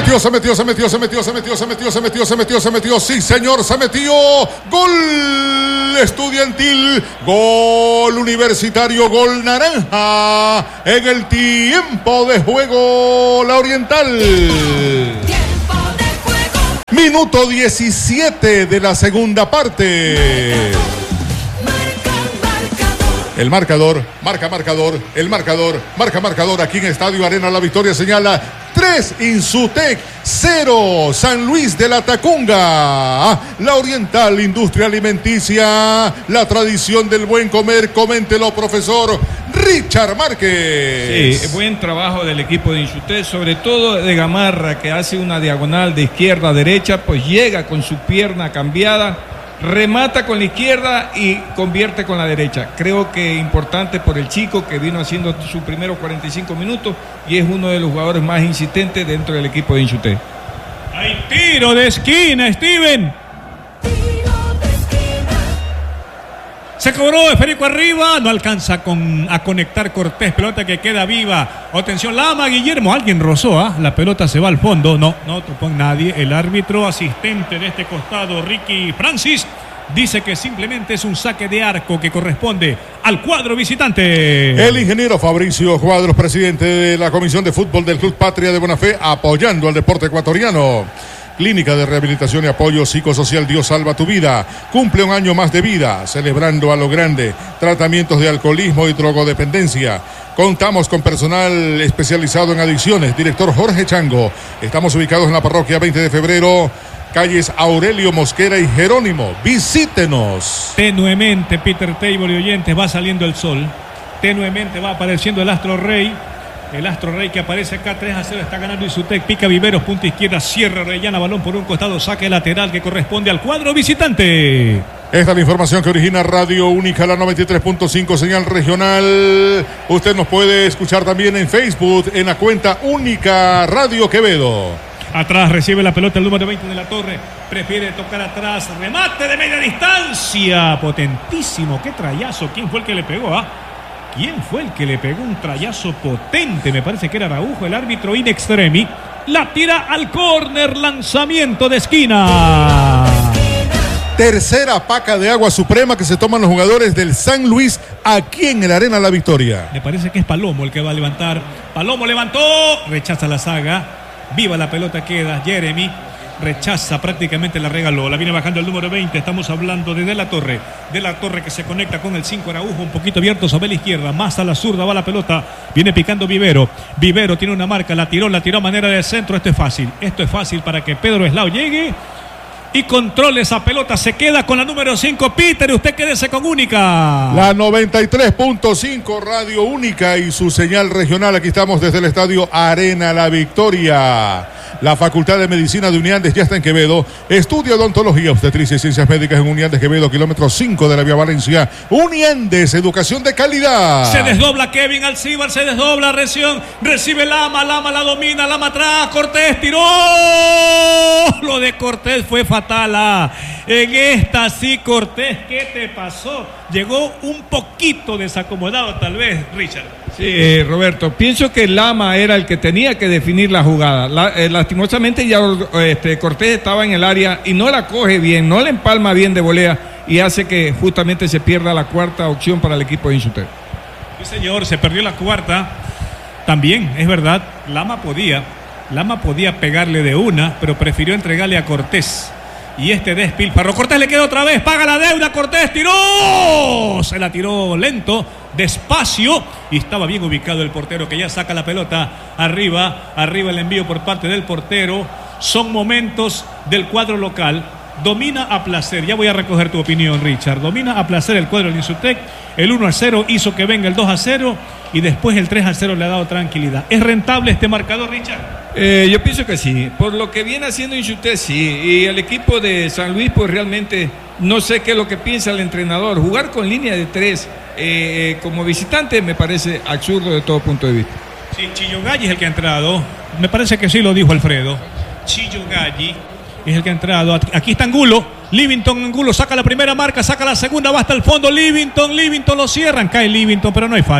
Sí, señor, se metió. Gol Estudiantil, gol Universitario, gol naranja en el tiempo de juego, la Oriental. Minuto 17 de la segunda parte. El marcador, marca marcador aquí en Estadio Arena La Victoria señala 3 Insutec, 0 San Luis de la Tacunga. La Oriental Industria Alimenticia, la tradición del buen comer, coméntelo profesor Richard Márquez. Sí, buen trabajo del equipo de Insutec, sobre todo de Gamarra, que hace una diagonal de izquierda a derecha, pues llega con su pierna cambiada, remata con la izquierda y convierte con la derecha. Creo que importante por el chico que vino haciendo sus primeros 45 minutos y es uno de los jugadores más insistentes dentro del equipo de Insutec. Hay tiro de esquina, Steven. Se cobró esférico arriba, no alcanza a conectar Cortés, pelota que queda viva. Atención, Lama, Guillermo, alguien rozó, la pelota se va al fondo, no topó nadie. El árbitro asistente de este costado, Ricky Francis, dice que simplemente es un saque de arco que corresponde al cuadro visitante. El ingeniero Fabricio Cuadros, presidente de la Comisión de Fútbol del Club Patria de Buena Fe, apoyando al deporte ecuatoriano. Clínica de Rehabilitación y Apoyo Psicosocial Dios Salva Tu Vida. Cumple un año más de vida, celebrando a lo grande. Tratamientos de alcoholismo y drogodependencia. Contamos con personal especializado en adicciones. Director Jorge Chango. Estamos ubicados en la parroquia 20 de febrero. Calles Aurelio Mosquera y Jerónimo. Visítenos. Tenuemente, Peter Table y oyentes, va saliendo el sol. Tenuemente va apareciendo el Astro Rey. El Astro Rey que aparece acá, 3-0, está ganando Insutec, pica Viveros, punta izquierda, cierra Orellana, balón por un costado, saque lateral que corresponde al cuadro visitante. Esta es la información que origina Radio Única, la 93.5, señal regional. Usted nos puede escuchar también en Facebook, en la cuenta Única Radio Quevedo. Atrás recibe la pelota el número 20 de la Torre, prefiere tocar atrás, remate de media distancia, potentísimo, qué trayazo, ¿quién fue el que le pegó, ¿Quién fue el que le pegó un trayazo potente? Me parece que era Araujo, el árbitro in extremis. La tira al córner, lanzamiento de esquina. Tercera paca de agua suprema que se toman los jugadores del San Luis aquí en el Arena La Victoria. Me parece que es Palomo el que va a levantar. Palomo levantó, rechaza la saga. Viva la pelota queda, Jeremy. Rechaza, prácticamente la regaló, la viene bajando el número 20, estamos hablando de la Torre que se conecta con el 5 Araujo, un poquito abierto sobre la izquierda, más a la zurda va la pelota, viene picando Vivero tiene una marca, la tiró a manera de centro, esto es fácil para que Pedro Eslao llegue y controle esa pelota, se queda con la número 5, Peter, usted quédese con Única. La 93.5 Radio Única y su señal regional, aquí estamos desde el Estadio Arena La Victoria. La Facultad de Medicina de Uniandes ya está en Quevedo. Estudia odontología, obstetricia y ciencias médicas en Uniandes, Quevedo, kilómetro 5 de la vía Valencia. Uniandes, educación de calidad. Se desdobla Kevin Alcíbar, se desdobla Reción, recibe Lama la domina, Lama atrás, Cortés tiró. Lo de Cortés fue fatal. En esta sí, Cortés, ¿qué te pasó? Llegó un poquito desacomodado tal vez, Richard. Sí, Roberto, pienso que Lama era el que tenía que definir la jugada. Lastimosamente ya Cortés estaba en el área y no la coge bien, no la empalma bien de volea y hace que justamente se pierda la cuarta opción para el equipo de Insutec. Sí, señor, se perdió la cuarta. También, es verdad, Lama podía pegarle de una, pero prefirió entregarle a Cortés. Y despilfarro. Cortés le queda otra vez, paga la deuda, Cortés tiró. Se la tiró lento, despacio. Y estaba bien ubicado el portero que ya saca la pelota arriba el envío por parte del portero. Son momentos del cuadro local. Domina a placer, ya voy a recoger tu opinión, Richard. Domina a placer el cuadro de Insutec. El 1-0 hizo que venga el 2-0 y después el 3-0 le ha dado tranquilidad. ¿Es rentable este marcador, Richard? Yo pienso que sí, por lo que viene haciendo Insutec, sí. Y el equipo de San Luis, pues realmente no sé qué es lo que piensa el entrenador. Jugar con línea de 3 como visitante me parece absurdo de todo punto de vista. Sí, Chillo Galli es el que ha entrado. Me parece que sí lo dijo Alfredo. Chillo Galli es el que ha entrado. Aquí está Angulo. Angulo saca la primera marca, saca la segunda, va hasta el fondo. Livington lo cierran. Cae Livington, pero no hay falta.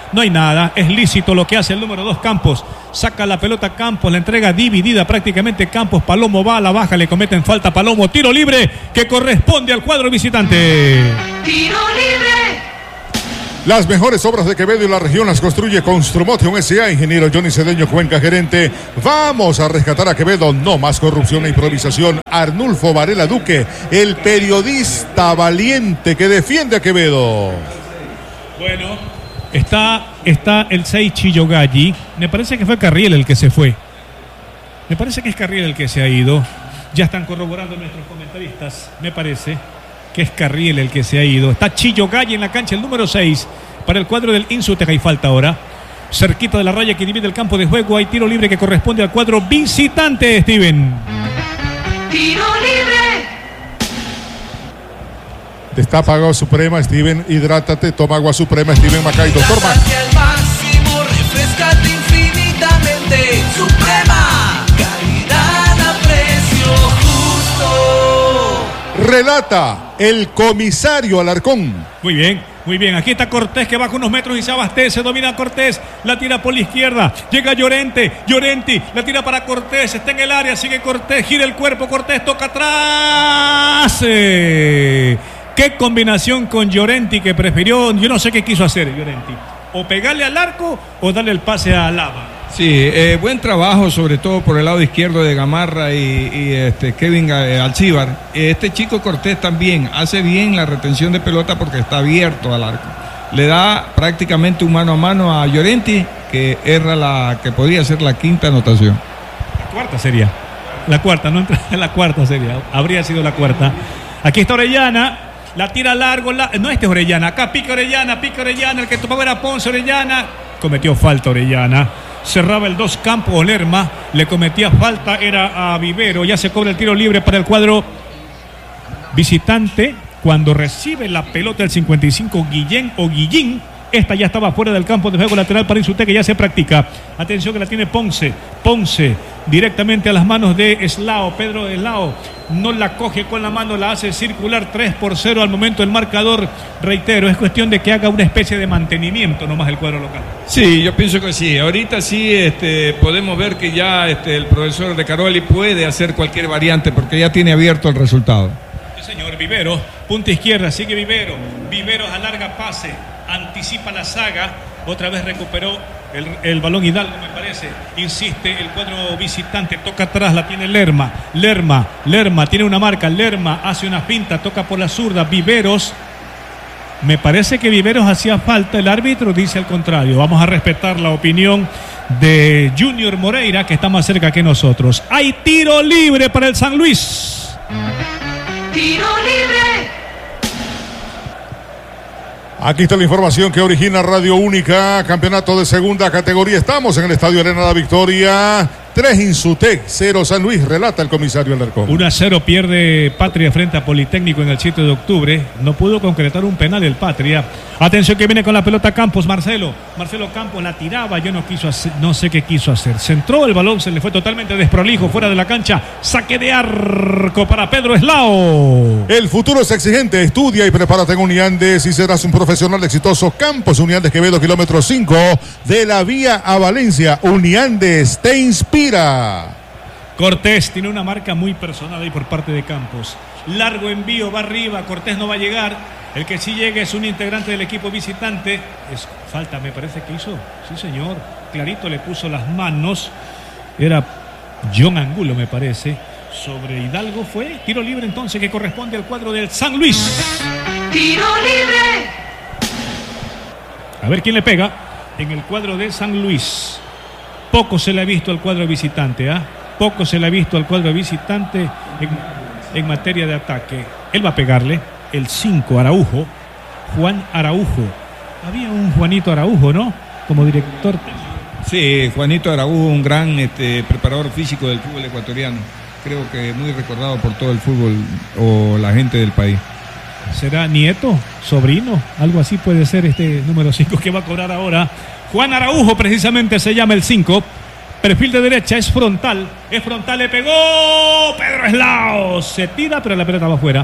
no hay nada, es lícito lo que hace el número 2 Campos, saca la pelota Campos, la entrega dividida prácticamente Campos, Palomo va a la baja, le cometen falta Palomo, tiro libre que corresponde al cuadro visitante. Tiro libre. Las mejores obras de Quevedo y la región las construye Construmotion S.A. Ingeniero Johnny Cedeño Cuenca, gerente. Vamos a rescatar a Quevedo. No más corrupción e improvisación. Arnulfo Varela Duque, el periodista valiente que defiende a Quevedo. Bueno, está el 6 Chillo Galli. Me parece que fue Carriel el que se fue. Me parece que es Carriel el que se ha ido. Ya están corroborando nuestros comentaristas. Me parece que es Carriel el que se ha ido. Está Chillo Galli en la cancha, el número 6 para el cuadro del Insutec. Hay falta ahora, cerquita de la raya que divide el campo de juego. Hay tiro libre que corresponde al cuadro visitante, Steven. Tiro libre. Destapa agua suprema, Steven, hidrátate, toma agua suprema, Steven Macay, doctor Mac. Al máximo, refrescate infinitamente. Suprema, calidad a precio justo. Relata el comisario Alarcón. Muy bien, muy bien. Aquí está Cortés que baja unos metros y se abastece. Domina Cortés. La tira por la izquierda. Llega Llorente. Llorenti la tira para Cortés. Está en el área. Sigue Cortés. Gira el cuerpo. Cortés toca atrás. Qué combinación con Llorenti que prefirió. Yo no sé qué quiso hacer Llorenti. O pegarle al arco o darle el pase a Lava. Sí, buen trabajo, sobre todo por el lado izquierdo de Gamarra y Kevin Alcíbar. Este chico Cortés también hace bien la retención de pelota porque está abierto al arco. Le da prácticamente un mano a mano a Llorenti, que erra la que podría ser la quinta anotación. La cuarta sería. La cuarta, no entra en la cuarta sería. Habría sido la cuarta. Aquí está Orellana. La tira largo. No, este es Orellana. Acá pica Orellana. El que tomaba era Ponce. Orellana. Cometió falta Orellana. Cerraba el 2 Campos, Lerma, le cometía falta, era a Vivero, ya se cobra el tiro libre para el cuadro visitante, cuando recibe la pelota el 55 Guillín, esta ya estaba fuera del campo de juego lateral para Insutec, que ya se practica. Atención que la tiene Ponce directamente a las manos de Eslao, Pedro Eslao, no la coge con la mano, la hace circular 3-0 al momento del marcador. Reitero, es cuestión de que haga una especie de mantenimiento nomás el cuadro local. Sí, yo pienso que sí. Ahorita sí podemos ver que ya el profesor De Caroli puede hacer cualquier variante porque ya tiene abierto el resultado. Sí, señor. Vivero, punta izquierda, sigue Vivero alarga pase, anticipa la saga, otra vez recuperó el balón Hidalgo, me parece. Insiste el cuadro visitante, toca atrás, la tiene Lerma tiene una marca, Lerma hace una finta, toca por la zurda, Viveros. Me parece que Viveros hacía falta, el árbitro dice al contrario. Vamos a respetar la opinión de Junior Moreira, que está más cerca que nosotros. Hay tiro libre para el San Luis. Tiro libre. Aquí está la información que origina Radio Única, campeonato de segunda categoría. Estamos en el Estadio Arena La Victoria. 3 Insutec, 0 San Luis, relata el comisario Alarcón. 1-0 pierde Patria frente a Politécnico en el 7 de octubre. No pudo concretar un penal el Patria. Atención que viene con la pelota Campos, Marcelo Campos la tiraba, no sé qué quiso hacer. Centró el balón, se le fue totalmente desprolijo fuera de la cancha. Saque de arco para Pedro Eslao. El futuro es exigente, estudia y prepárate en Uniandes y serás un profesional exitoso. Campos Uniandes Quevedo, kilómetro 5 de la vía a Valencia. Uniandes te inspira. Cortés tiene una marca muy personal ahí por parte de Campos. Largo envío, va arriba, Cortés no va a llegar. El que sí llega es un integrante del equipo visitante. Es falta, me parece que hizo. Sí, señor. Clarito le puso las manos. Era John Angulo, me parece. Sobre Hidalgo fue tiro libre entonces que corresponde al cuadro del San Luis. Tiro libre. A ver quién le pega en el cuadro de San Luis. Poco se le ha visto al cuadro visitante, Poco se le ha visto al cuadro visitante en materia de ataque. Él va a pegarle el 5 Araujo, Juan Araujo. Había un Juanito Araujo, ¿no? Como director. Sí, Juanito Araujo, un gran preparador físico del fútbol ecuatoriano. Creo que muy recordado por todo el fútbol o la gente del país. ¿Será nieto, sobrino? Algo así puede ser este número 5 que va a cobrar ahora. Juan Araujo precisamente se llama el 5. Perfil de derecha, es frontal, le pegó Pedro Eslao. Se tira, pero la pelota va afuera.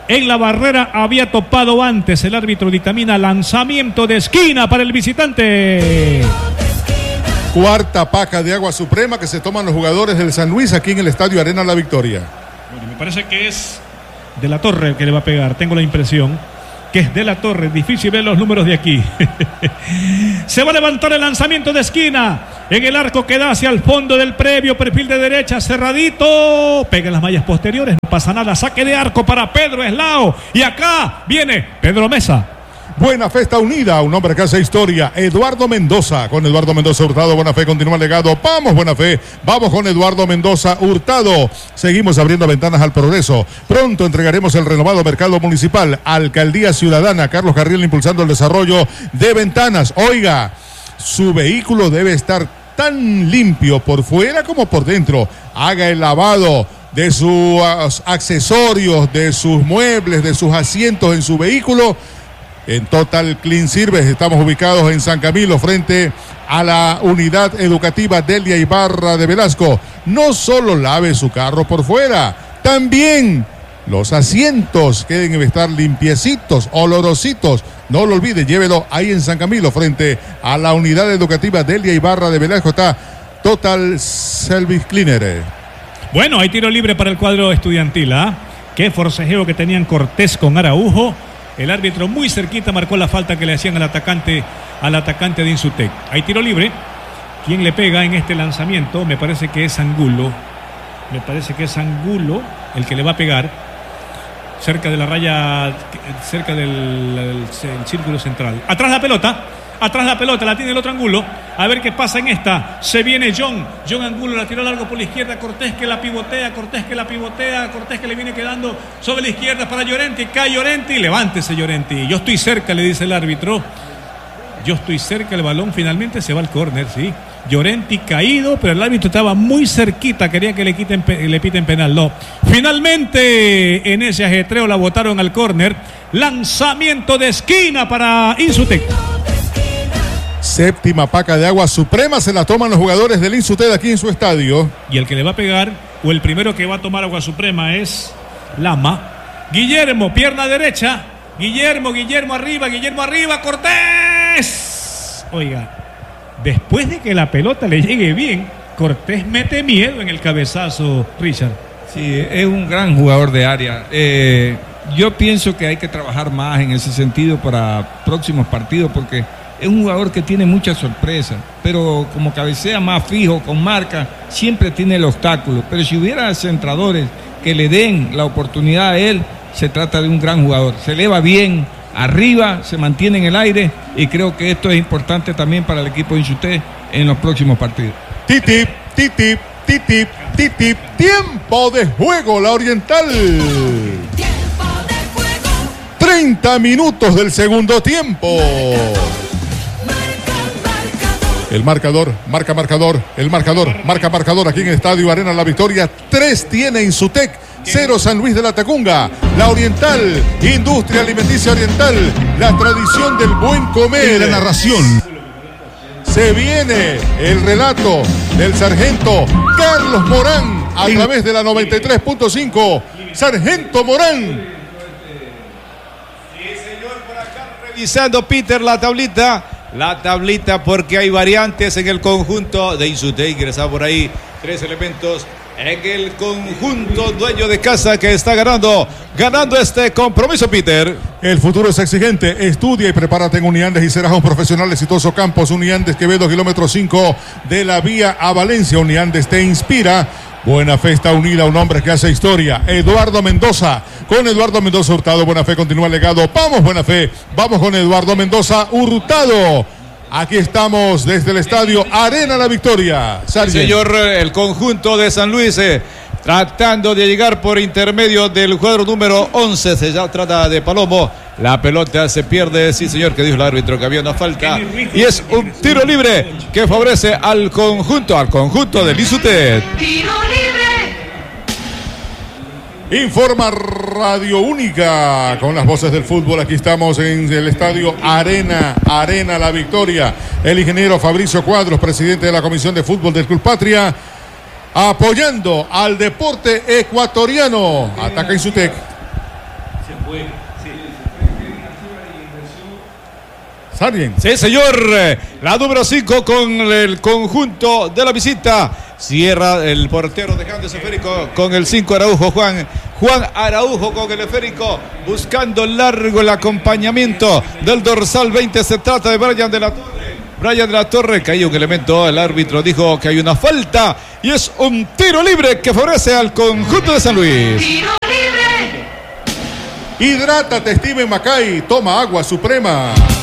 En la barrera había topado antes. El árbitro dictamina lanzamiento de esquina para el visitante. Cuarta paca de agua suprema que se toman los jugadores del San Luis aquí en el Estadio Arena La Victoria. Bueno, me parece que es De la Torre el que le va a pegar. Tengo la impresión que es De la Torre. Difícil ver los números de aquí. Se va a levantar el lanzamiento de esquina en el arco que da hacia el fondo del previo. Perfil de derecha, cerradito. Pega en las mallas posteriores. No pasa nada. Saque de arco para Pedro Eslao. Y acá viene Pedro Mesa. Buena Fe está unida, un hombre que hace historia, Eduardo Mendoza. Con Eduardo Mendoza Hurtado, Buena Fe continúa el legado. Vamos, Buena Fe, vamos con Eduardo Mendoza Hurtado. Seguimos abriendo ventanas al progreso. Pronto entregaremos el renovado mercado municipal. Alcaldía Ciudadana, Carlos Carriel impulsando el desarrollo de ventanas. Oiga, su vehículo debe estar tan limpio por fuera como por dentro. Haga el lavado de sus accesorios, de sus muebles, de sus asientos en su vehículo. En Total Clean Service estamos ubicados en San Camilo frente a la unidad educativa Delia Ibarra de Velasco. No solo lave su carro por fuera, también los asientos que deben estar limpiecitos, olorositos. No lo olvide, llévelo ahí en San Camilo frente a la unidad educativa Delia Ibarra de Velasco. Está Total Service Cleaner. Bueno, hay tiro libre para el cuadro estudiantil. Qué forcejeo que tenían Cortés con Araujo. El árbitro muy cerquita marcó la falta que le hacían al atacante de Insutec. Hay tiro libre. ¿Quién le pega en este lanzamiento? Me parece que es Angulo. El que le va a pegar. Cerca de la raya, cerca del círculo central. Atrás la pelota, la tiene el otro Angulo. A ver qué pasa en esta. Se viene John Angulo, la tiró largo por la izquierda. Cortés que la pivotea, Cortés que le viene quedando sobre la izquierda para Llorenti. Cae Llorenti, levántese Llorenti. Yo estoy cerca, le dice el árbitro. El balón finalmente se va al córner, sí. Llorenti caído, pero el árbitro estaba muy cerquita, quería que le piten penal. No. Finalmente, en ese ajetreo la botaron al córner. Lanzamiento de esquina para Insutec. Séptima paca de agua suprema se la toman los jugadores del Insutec aquí en su estadio. Y el que le va a pegar, o el primero que va a tomar agua suprema es Lama. Guillermo, pierna derecha. Guillermo arriba, Cortés. Oiga, después de que la pelota le llegue bien, Cortés mete miedo en el cabezazo, Richard. Sí, es un gran jugador de área. Yo pienso que hay que trabajar más en ese sentido para próximos partidos, porque es un jugador que tiene muchas sorpresas, pero como cabecea más fijo, con marca, siempre tiene el obstáculo. Pero si hubiera centradores que le den la oportunidad a él, se trata de un gran jugador. Se eleva bien arriba, se mantiene en el aire, y creo que esto es importante también para el equipo de Insutec en los próximos partidos. Titip, tiempo de juego, la Oriental. 30 minutos del segundo tiempo. El marcador marca marcador aquí en el Estadio Arena La Victoria. 3 tiene Insutec, 0 San Luis de la Tacunga. La Oriental, Industria Alimenticia Oriental, la tradición del buen comer. En la narración se viene el relato del sargento Carlos Morán a través de la 93.5. Sargento Morán. Sí, señor, por acá revisando Peter la tablita porque hay variantes en el conjunto de Insutec. Ingresa por ahí 3 elementos en el conjunto dueño de casa que está ganando este compromiso, Peter. El futuro es exigente. Estudia y prepárate en Uniandes y serás un profesional exitoso. Campos Uniandes Quevedo, kilómetro 5 de la vía a Valencia. Uniandes te inspira. Buena Fe está unida, un hombre que hace historia. Eduardo Mendoza. Con Eduardo Mendoza Hurtado, Buena Fe continúa el legado. Vamos, Buena Fe. Vamos con Eduardo Mendoza Hurtado. Aquí estamos desde el Estadio Arena La Victoria. Señor, el conjunto de San Luis tratando de llegar por intermedio del cuadro número 11. Se ya trata de Palomo. La pelota se pierde. Sí, señor, que dijo el árbitro que había una falta. Y es un tiro libre que favorece al conjunto del Insutec. Tiro libre. Informa Radio Única con las voces del fútbol. Aquí estamos en el Estadio Arena La Victoria. El ingeniero Fabricio Cuadros, presidente de la Comisión de Fútbol del Club Patria, apoyando al deporte ecuatoriano. Ataca Insutec. Sarien. Sí, señor. La número 5 con el conjunto de la visita. Cierra el portero dejando ese esférico con el 5 Araujo. Juan Araujo con el esférico. Buscando largo el acompañamiento del dorsal 20. Se trata de Brian de la Torre. Brian de la Torre, que hay un elemento. El árbitro dijo que hay una falta. Y es un tiro libre que favorece al conjunto de San Luis. Tiro libre. Hidrátate, Steven Macay. Toma agua suprema.